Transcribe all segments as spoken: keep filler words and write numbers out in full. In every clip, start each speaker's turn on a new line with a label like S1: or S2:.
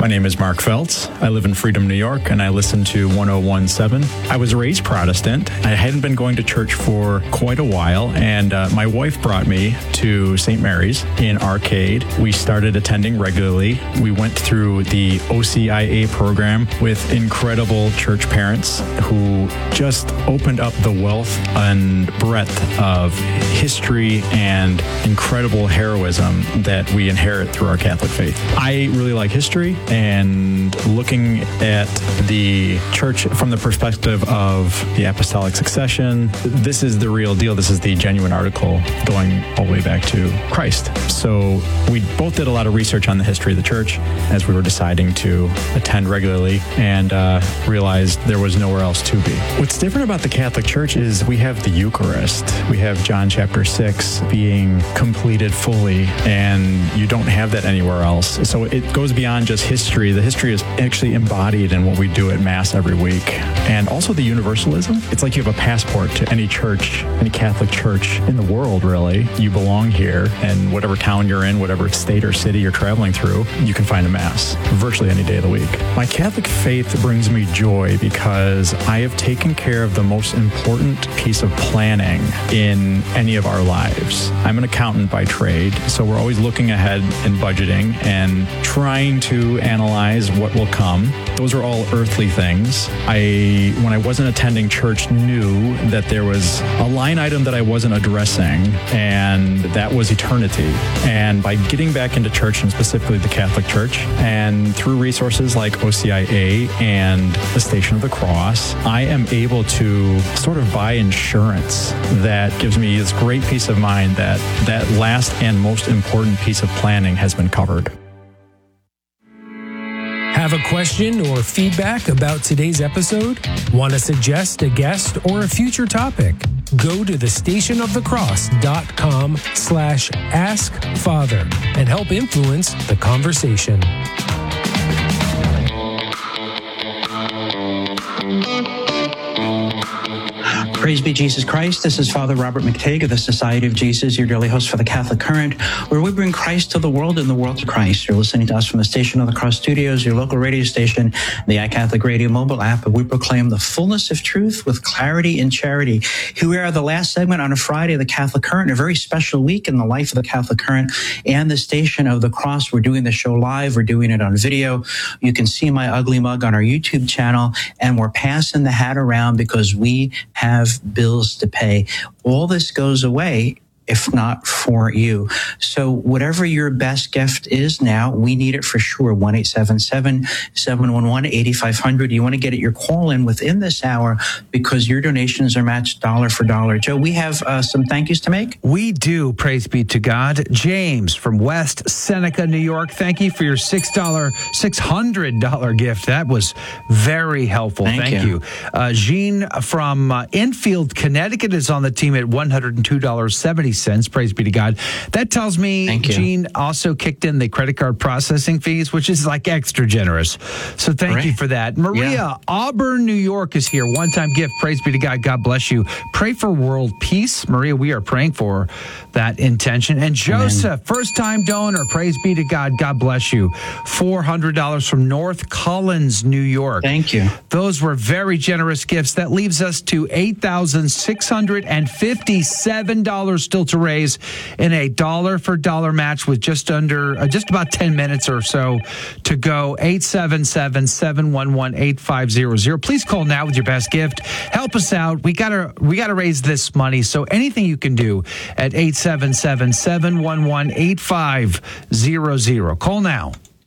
S1: My name is Mark Feltz. I live in Freedom, New York, and I listen to one oh one point seven. I was raised Protestant. I hadn't been going to church for quite a while, and uh, my wife brought me to Saint Mary's in Arcade. We started attending regularly. We went through the O C I A program with incredible church parents who just opened up the wealth and breadth of history and incredible heroism that we inherit through our Catholic faith. I really like history, and looking at the church from the perspective of the apostolic succession, this is the real deal. This is the genuine article going all the way back to Christ. So we both did a lot of research on the history of the church as we were deciding to attend regularly, and uh, realized there was nowhere else to be. What's different about the Catholic Church is we have the Eucharist. We have John chapter six being completed fully, and you don't have that anywhere else. So it goes beyond just history. The history is actually embodied in what we do at Mass every week. And also the universalism. It's like you have a passport to any church, any Catholic church in the world, really. You belong here, and whatever town you're in, whatever state or city you're traveling through, you can find a Mass virtually any day of the week. My Catholic faith brings me joy because I have taken care of the most important piece of planning in any of our lives. I'm an accountant by trade, so we're always looking ahead and budgeting and trying to analyze what will come. Those are all earthly things. I, when I wasn't attending church, knew that there was a line item that I wasn't addressing, and that was eternity. And by getting back into church, and specifically the Catholic Church, and through resources like O C I A and the Station of the Cross, I am able to sort of buy insurance that gives me this great peace of mind that that last and most important piece of planning has been covered.
S2: Have a question or feedback about today's episode? Want to suggest a guest or a future topic? Go to the stationofthecross.com slash ask father and help influence the conversation.
S3: Praise be Jesus Christ. This is Father Robert McTague of the Society of Jesus, your daily host for the Catholic Current, where we bring Christ to the world and the world to Christ. You're listening to us from the Station of the Cross Studios, your local radio station, the iCatholic Radio mobile app, and we proclaim the fullness of truth with clarity and charity. Here we are, the last segment on a Friday of the Catholic Current, a very special week in the life of the Catholic Current and the Station of the Cross. We're doing the show live. We're doing it on video. You can see my ugly mug on our YouTube channel, and we're passing the hat around because we have bills to pay. All this goes away if not for you. So whatever your best gift is now, we need it for sure. one eight seven seven, seven one one, eight five zero zero. You want to get it, your call in within this hour because your donations are matched dollar for dollar. Joe, we have uh, some thank yous to make.
S4: We do. Praise be to God. James from West Seneca, New York. Thank you for your six dollars, six hundred dollars gift. That was very helpful.
S3: Thank,
S4: thank you. you. Uh, Jean from uh, Enfield, Connecticut is on the team at one hundred two dollars and seventy cents. Praise be to God. That tells me Jean also kicked in the credit card processing fees, which is like extra generous. So thank right. you for that. Maria, yeah. Auburn, New York is here. One-time gift. Praise be to God. God bless you. Pray for world peace. Maria, we are praying for that intention. And Joseph, Amen. First-time donor. Praise be to God. God bless you. four hundred dollars from North Collins, New York.
S3: Thank you.
S4: Those were very generous gifts. That leaves us to eight thousand six hundred fifty-seven dollars still to raise in a dollar for dollar match with just under, uh, just about ten minutes or so to go. eight seven seven, seven one one, eight five zero zero. Please call now with your best gift. Help us out. We gotta, we gotta raise this money. So anything you can do at eight seven seven, seven one one, eight five zero zero. Call now.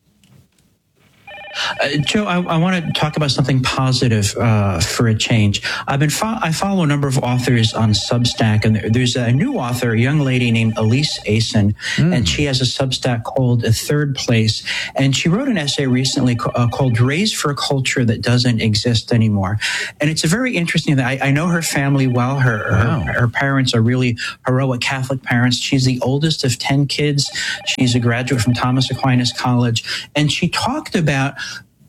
S3: Uh, Joe, I, I want to talk about something positive uh, for a change. I've been fo- I follow a number of authors on Substack, and there, there's a new author, a young lady named Elise Asen, mm. and she has a Substack called A Third Place. And she wrote an essay recently uh, called "Raised for a Culture That Doesn't Exist Anymore." And it's a very interesting thing. I, I know her family well. Her, wow. her her parents are really heroic Catholic parents. She's the oldest of ten kids. She's a graduate from Thomas Aquinas College, and she talked about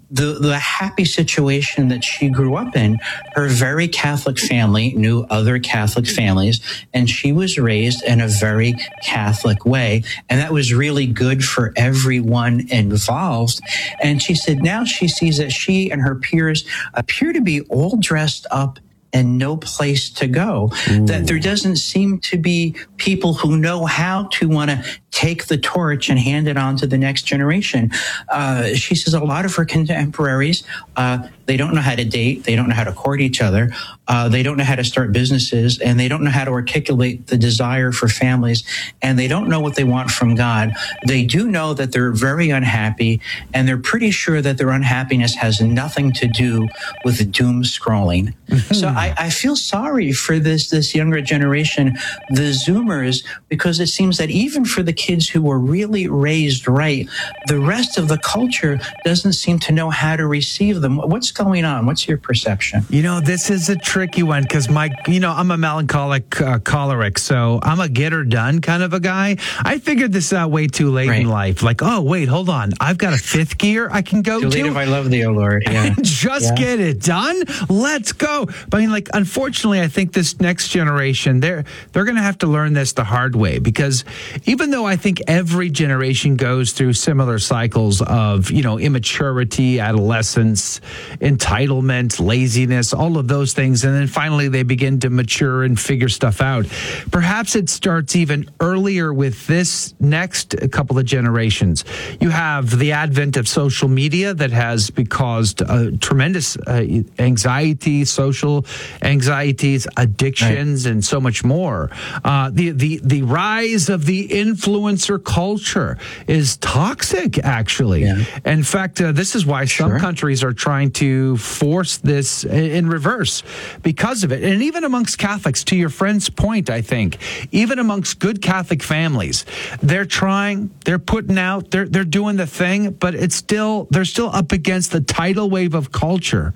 S3: the, the happy situation that she grew up in, her very Catholic family knew other Catholic families, and she was raised in a very Catholic way. And that was really good for everyone involved. And she said now she sees that she and her peers appear to be all dressed up and no place to go. Ooh. That there doesn't seem to be people who know how to want to take the torch and hand it on to the next generation. Uh, she says a lot of her contemporaries, uh, they don't know how to date. They don't know how to court each other. Uh, they don't know how to start businesses, and they don't know how to articulate the desire for families, and they don't know what they want from God. They do know that they're very unhappy, and they're pretty sure that their unhappiness has nothing to do with doom scrolling. Mm-hmm. So I, I feel sorry for this, this younger generation, the Zoomers, because it seems that even for the kids who were really raised right, the rest of the culture doesn't seem to know how to receive them. What's going on? What's your perception?
S4: You know, this is a tricky one because my, you know, I'm a melancholic uh, choleric, so I'm a get her done kind of a guy. I figured this out way too late right. in life. Like, oh, wait, hold on. I've got a fifth gear I can go
S3: too
S4: to.
S3: Late if I love thee, O Lord. Yeah.
S4: Just
S3: yeah.
S4: get it done. Let's go. But I mean, like, unfortunately, I think this next generation, they're, they're going to have to learn this the hard way, because even though I think every generation goes through similar cycles of, you know, immaturity, adolescence, entitlement, laziness, all of those things, and then finally they begin to mature and figure stuff out. Perhaps it starts even earlier with this next couple of generations. You have the advent of social media that has caused uh, tremendous uh, anxiety, social anxieties, addictions, right. and so much more. Uh, the, the, the rise of the influencer culture is toxic, actually. Yeah. In fact, uh, this is why some sure. countries are trying to force this in reverse because of it. And even amongst Catholics, to your friend's point, I think, even amongst good Catholic families, they're trying, they're putting out, they're, they're doing the thing, but it's still, they're still up against the tidal wave of culture.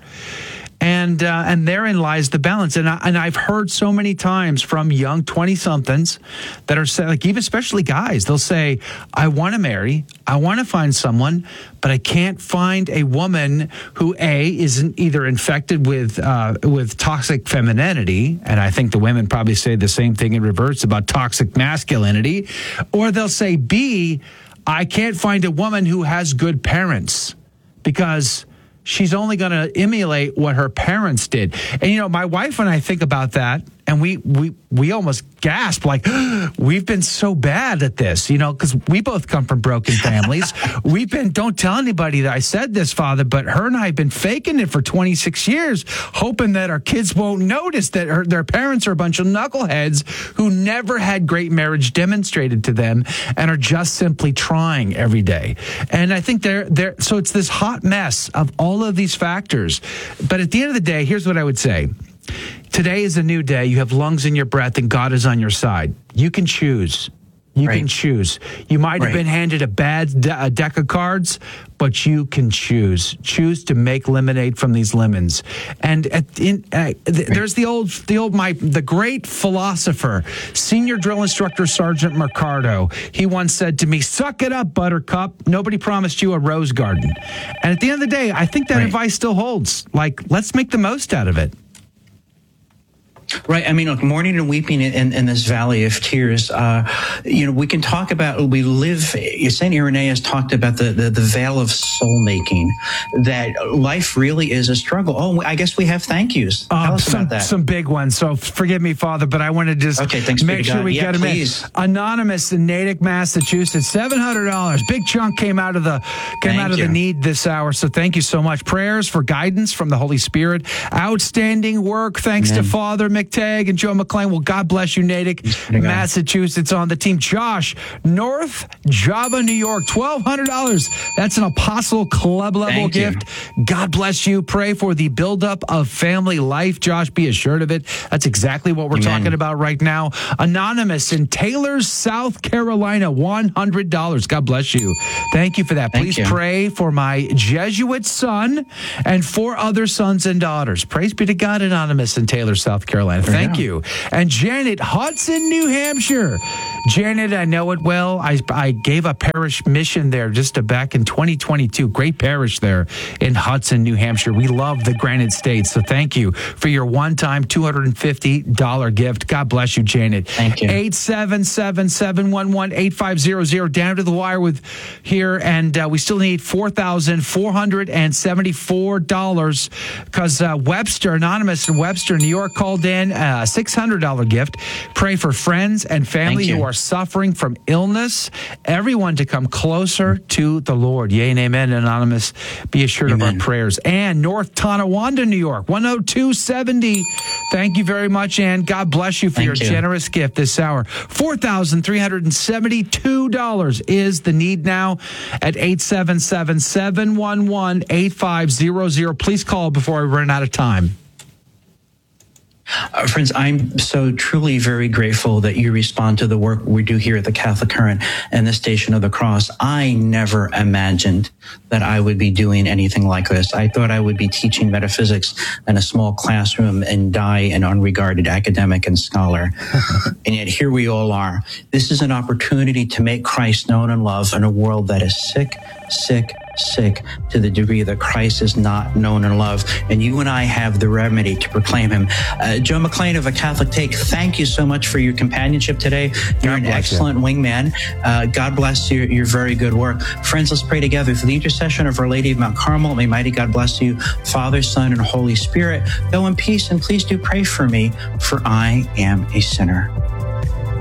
S4: And uh, and therein lies the balance. And, I, and I've heard so many times from young twenty-somethings that are say, like, even especially guys, they'll say, I want to marry, I want to find someone, but I can't find a woman who, A, isn't either infected with uh, with toxic femininity, and I think the women probably say the same thing in reverse about toxic masculinity, or they'll say, B, I can't find a woman who has good parents, because she's only going to emulate what her parents did. And, you know, my wife and I think about that, and we we we almost gasp, like, we've been so bad at this, you know, because we both come from broken families. We've been, don't tell anybody that I said this, Father, but her and I have been faking it for twenty-six years, hoping that our kids won't notice that her, their parents are a bunch of knuckleheads who never had great marriage demonstrated to them and are just simply trying every day. And I think they're, they're, so it's this hot mess of all of these factors. But at the end of the day, here's what I would say. Today is a new day. You have lungs in your breath, and God is on your side. You can choose. You right. can choose. You might have right. been handed a bad de- a deck of cards, but you can choose. Choose to make lemonade from these lemons. And at, in, uh, th- there's the old, the old, my the great philosopher, senior drill instructor Sergeant Mercado. He once said to me, "Suck it up, Buttercup. Nobody promised you a rose garden." And at the end of the day, I think that right. advice still holds. Like, let's make the most out of it.
S3: Right. I mean, look, mourning and weeping in, in this valley of tears, uh, you know, we can talk about, we live, Saint Irenaeus talked about the, the, the veil of soul making, that life really is a struggle. Oh, I guess we have thank yous. Tell
S4: uh,
S3: us
S4: some,
S3: about that.
S4: Some big ones. So forgive me, Father, but I want to just
S3: okay, thanks
S4: make sure
S3: God.
S4: we
S3: yeah,
S4: get them
S3: please.
S4: in. Anonymous in Natick, Massachusetts, seven hundred dollars. Big chunk came out of the came
S3: thank
S4: out of
S3: you.
S4: the need this hour. So thank you so much. Prayers for guidance from the Holy Spirit. Outstanding work. Thanks Amen. to Father McTagg and Joe McLean. Well, God bless you, Natick, Massachusetts, on the team. Josh, North Java, New York, twelve hundred dollars. That's an Apostle Club level
S3: Thank
S4: gift.
S3: You.
S4: God bless you. Pray for the buildup of family life. Josh, be assured of it. That's exactly what we're Amen. talking about right now. Anonymous in Taylor, South Carolina, one hundred dollars. God bless you. Thank you for that.
S3: Thank
S4: Please
S3: you.
S4: pray for my Jesuit son and four other sons and daughters. Praise be to God, Anonymous in Taylor, South Carolina. Thank yeah. you. And Janet, Hudson, New Hampshire. Janet, I know it well. I, I gave a parish mission there just to back in twenty twenty-two. Great parish there in Hudson, New Hampshire. We love the Granite State. So thank you for your one-time two hundred fifty dollars gift. God bless you, Janet.
S3: Thank you.
S4: eight seven seven, seven one one, eight five zero zero. Down to the wire with here. And uh, we still need four thousand four hundred seventy-four dollars because uh, Webster, Anonymous in Webster, New York, called in a six hundred dollars gift. Pray for friends and family who are suffering from illness. Everyone to come closer to the Lord. Yea and amen, Anonymous. Be assured amen. Of our prayers. And North Tonawanda, New York, one oh two seventy. Thank you very much, Ann. God bless you for Thank your you. generous gift this hour. four thousand three hundred seventy-two dollars is the need now at eight seven seven, seven one one, eight five zero zero. Please call before I run out of time.
S3: Uh, friends, I'm so truly very grateful that you respond to the work we do here at the Catholic Current and the Station of the Cross. I never imagined that I would be doing anything like this. I thought I would be teaching metaphysics in a small classroom and die an unregarded academic and scholar. And yet here we all are. This is an opportunity to make Christ known and loved in a world that is sick, sick, sick to the degree that Christ is not known and loved. And you and I have the remedy to proclaim him. Uh, Joe McLean of A Catholic Take, thank you so much for your companionship today. You're God an excellent you. wingman. Uh, God bless you, your very good work. Friends, let's pray together. For the intercession of Our Lady of Mount Carmel, may mighty God bless you, Father, Son, and Holy Spirit. Go in peace, and please do pray for me, for I am a sinner.